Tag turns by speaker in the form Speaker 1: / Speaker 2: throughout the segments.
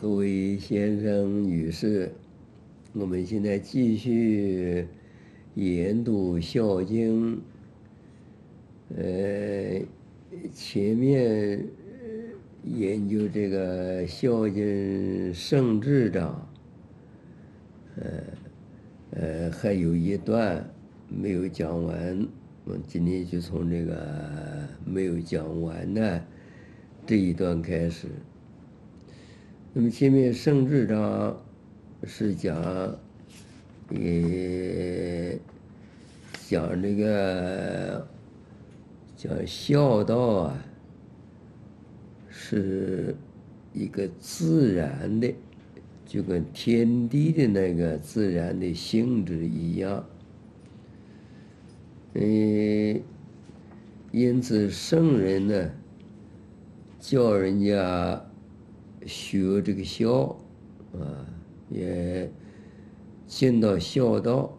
Speaker 1: 各位先生、女士，我们现在继续研读《孝经》。前面研究这个《孝经》圣智章，还有一段没有讲完。我今天就从这个没有讲完的这一段开始。那么前面圣智章是讲这个讲孝道啊，是一个自然的，就跟天地的那个自然的性质一样。因此圣人呢，教人家学这个孝也尽到孝道，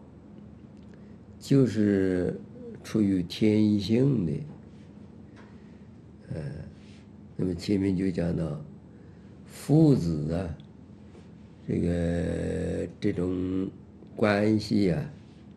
Speaker 1: 就是出于天性的。那么前面就讲到父子啊，这种关系啊，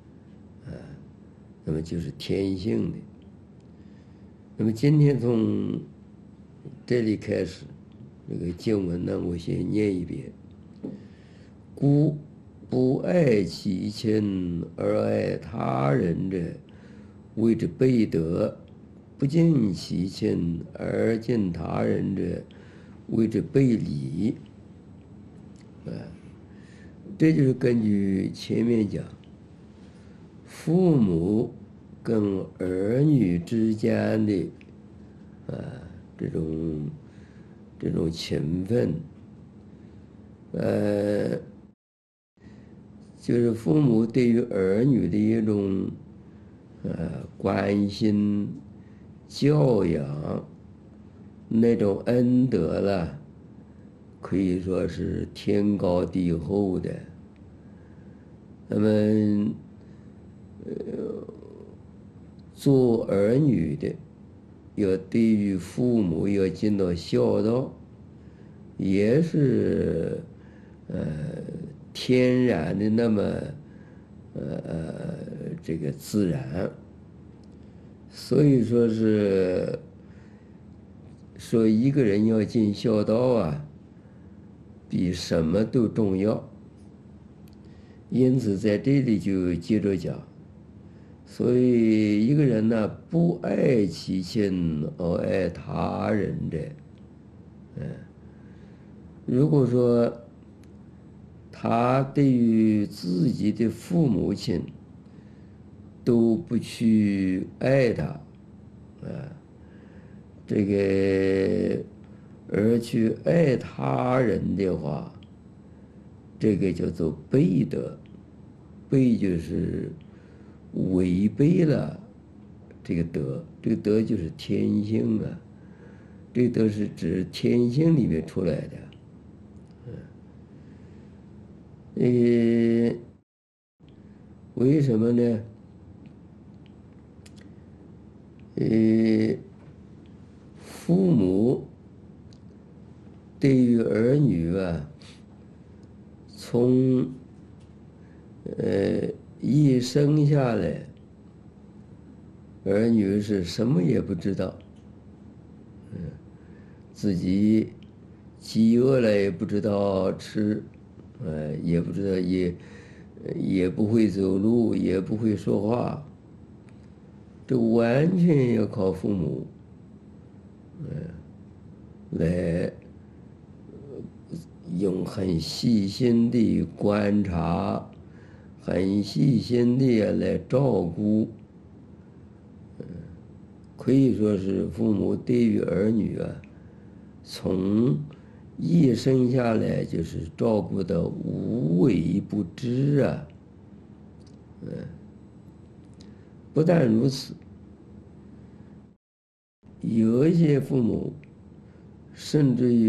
Speaker 1: 那么就是天性的。那么今天从这里开始，这个经文呢，我先念一遍。故不爱其亲而爱他人者，谓之悖德；不敬其亲而敬他人者，谓之悖礼。这就是根据前面讲，父母跟儿女之间的这种情分，就是父母对于儿女的一种关心、教养，那种恩德了，可以说是天高地厚的。那么做儿女的要对于父母要尽到孝道，也是天然的那么这个自然。所以说一个人要尽孝道啊，比什么都重要。因此在这里就接着讲，所以一个人呢，不爱其亲而爱他人者，如果说他对于自己的父母亲都不去爱他，而去爱他人的话，这个叫做悖德。悖就是违背了这个德，这个德就是天性啊，这个德是指天性里面出来的。为什么呢？父母对于儿女啊，从一生下来，儿女是什么也不知道，自己饥饿了也不知道吃，也不知道也不会走路，也不会说话，这完全要靠父母来用很细心的观察，很细心的来照顾。可以说是父母对于儿女啊，从一生下来就是照顾的无微不至啊。不但如此，有一些父母甚至于